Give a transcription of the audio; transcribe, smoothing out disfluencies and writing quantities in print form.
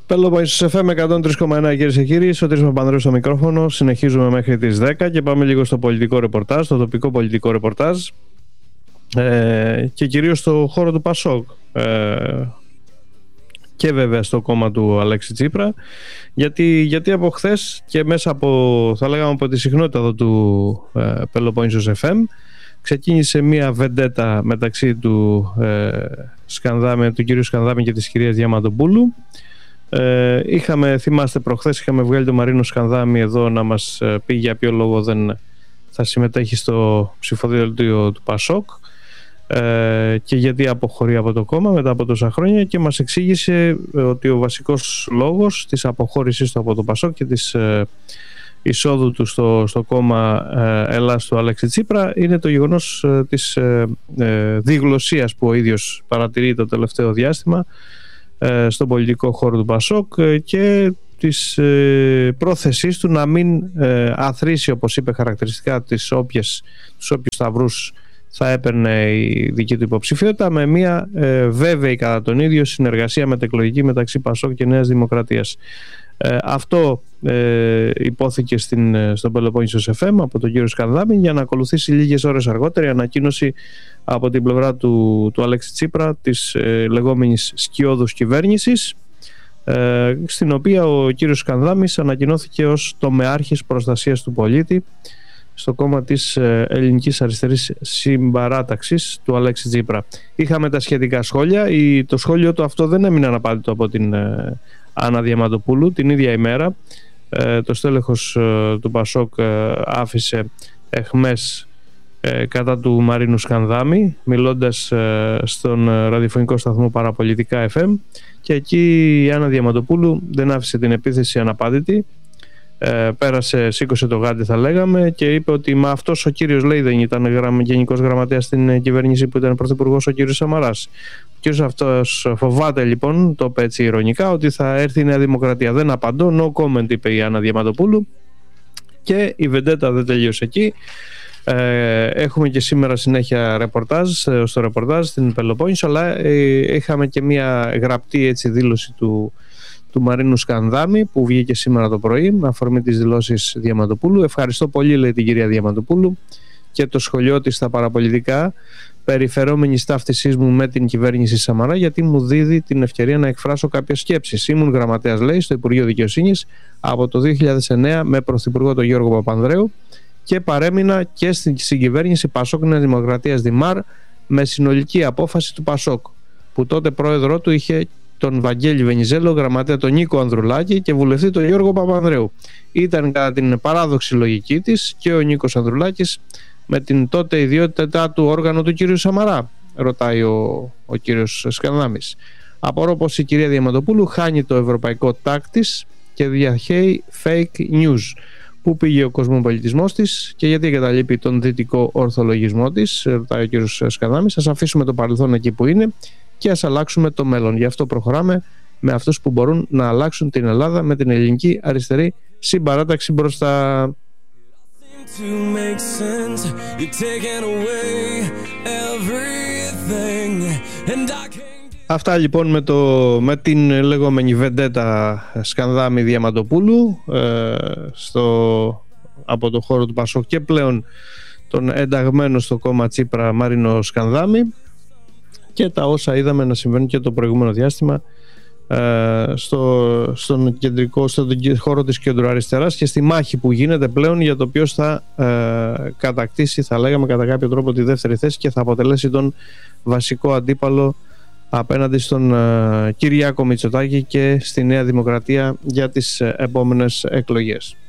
Πελοπόννησος FM 103,1, κυρίες και κύριοι. Σωτήρης Παπανδρέου στο μικρόφωνο. Συνεχίζουμε μέχρι τις 10 και πάμε λίγο στο πολιτικό ρεπορτάζ, το τοπικό πολιτικό ρεπορτάζ και κυρίως στο χώρο του Πασόκ και βέβαια στο κόμμα του Αλέξη Τσίπρα, γιατί από χθες και μέσα από, θα λέγαμε, από τη συχνότητα εδώ του Πελοπόννησος FM ξεκίνησε μια βεντέτα μεταξύ του κυρίου Σκανδάμη και της κυρίας Διαμαντοπούλου. Θυμάστε, προχθές είχαμε βγάλει τον Μαρίνο Σκανδάμη εδώ να μας πει για ποιο λόγο δεν θα συμμετέχει στο ψηφοδέλτιο του Πασόκ και γιατί αποχωρεί από το κόμμα μετά από τόσα χρόνια, και μας εξήγησε ότι ο βασικός λόγος της αποχώρησης του από το Πασόκ και της εισόδου του στο κόμμα Ελλάς του Αλέξη Τσίπρα είναι το γεγονός της διγλωσσίας που ο ίδιος παρατηρεί το τελευταίο διάστημα στον πολιτικό χώρο του Πασόκ και της πρόθεσής του να μην αθροίσει, όπως είπε χαρακτηριστικά, τους όποιους σταυρούς θα έπαιρνε η δική του υποψηφιότητα, με μια βέβαιη κατά τον ίδιο συνεργασία μετεκλογική μεταξύ Πασόκ και Νέας Δημοκρατίας. Αυτό υπόθηκε στον Πελοπόννησος FM από τον κύριο Σκανδάμη, για να ακολουθήσει λίγες ώρες αργότερα η ανακοίνωση από την πλευρά του Αλέξη Τσίπρα της λεγόμενης σκιώδους κυβέρνησης, στην οποία ο κύριος Σκανδάμης ανακοινώθηκε ως τομεάρχης προστασίας του πολίτη στο κόμμα της Ελληνικής Αριστερής Συμπαράταξης του Αλέξη Τσίπρα. Είχαμε τα σχετικά σχόλια. Το σχόλιο του αυτό δεν έμεινε αναπάντητο από την Άννα Διαμαντοπούλου. Την ίδια ημέρα το στέλεχος του Πασόκ άφησε εχμές κατά του Μαρίνου Σκανδάμη, μιλώντας στον ραδιοφωνικό σταθμό Παραπολιτικά FM, και εκεί η Άννα Διαμαντοπούλου δεν άφησε την επίθεση αναπάντητη. Σήκωσε το γάντι, θα λέγαμε, και είπε ότι μα αυτός ο κύριος, λέει, δεν ήταν γενικός γραμματέας στην κυβέρνηση που ήταν πρωθυπουργός ο κύριος Σαμαράς. Ο κύριος αυτός φοβάται, λοιπόν, το είπε έτσι ειρωνικά, ότι θα έρθει η Νέα Δημοκρατία. Δεν απαντώ, no comment, είπε η Άννα Διαμαντοπούλου, και η βεντέτα δεν τελείωσε εκεί. Έχουμε και σήμερα συνέχεια στο ρεπορτάζ στην Πελοπόννησο, αλλά είχαμε και μια γραπτή δήλωση του Μαρίνου Σκανδάμη που βγήκε σήμερα το πρωί με αφορμή τις δηλώσεις Διαμαντοπούλου. Ευχαριστώ πολύ, λέει, την κυρία Διαμαντοπούλου και το σχολείο της στα παραπολιτικά, περιφερόμενη ταύτισής μου με την κυβέρνηση Σαμαρά, γιατί μου δίδει την ευκαιρία να εκφράσω κάποιες σκέψεις. Ήμουν γραμματέας, λέει, στο Υπουργείο Δικαιοσύνης από το 2009 με πρωθυπουργό τον Γιώργο Παπανδρέου και παρέμεινα και στην συγκυβέρνηση Πασόκ Νέας Δημοκρατίας Δημάρ με συνολική απόφαση του Πασόκ, που τότε πρόεδρό του είχε τον Βαγγέλη Βενιζέλο, γραμματέα τον Νίκο Ανδρουλάκη και βουλευτή τον Γιώργο Παπανδρέου. Ήταν κατά την παράδοξη λογική της και ο Νίκος Ανδρουλάκης με την τότε ιδιότητά του όργανο του κύριου Σαμαρά, ρωτάει ο κύριος Σκανδάμης. Απορώ πως η κυρία Διαμαντοπούλου χάνει το ευρωπαϊκό τάκ της και διαχέει fake news. Πού πήγε ο κοσμοπολιτισμός της και γιατί εγκαταλείπει τον δυτικό ορθολογισμό της, ρωτάει ο κύριος Σκανδάμης. Ας αφήσουμε το παρελθόν εκεί που είναι και ας αλλάξουμε το μέλλον. Γι' αυτό προχωράμε με αυτούς που μπορούν να αλλάξουν την Ελλάδα, με την Ελληνική Αριστερή Συμπαράταξη μπροστά. Αυτά λοιπόν με την λεγόμενη βεντέτα Σκανδάμη Διαμαντοπούλου από το χώρο του Πασόκ και πλέον τον ενταγμένο στο κόμμα Τσίπρα Μαρίνο Σκανδάμη, και τα όσα είδαμε να συμβαίνουν και το προηγούμενο διάστημα στον χώρο της κεντροαριστεράς και στη μάχη που γίνεται πλέον για το ποιος θα κατακτήσει, θα λέγαμε, κατά κάποιο τρόπο τη δεύτερη θέση και θα αποτελέσει τον βασικό αντίπαλο απέναντι στον Κυριάκο Μητσοτάκη και στη Νέα Δημοκρατία για τις επόμενες εκλογές.